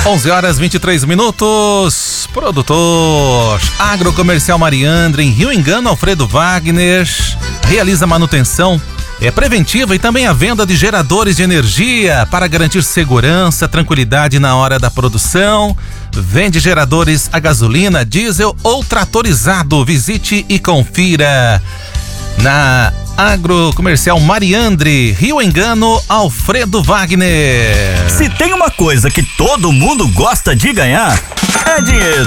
11h23. Produtor Agrocomercial Mariandre, em Rio Engano, Alfredo Wagner, realiza manutenção preventiva e também a venda de geradores de energia para garantir segurança, tranquilidade na hora da produção. Vende geradores a gasolina, diesel ou tratorizado. Visite e confira na Agrocomercial Mariandre, Rio Engano, Alfredo Wagner. Se tem uma coisa que todo mundo gosta de ganhar, é dinheiro.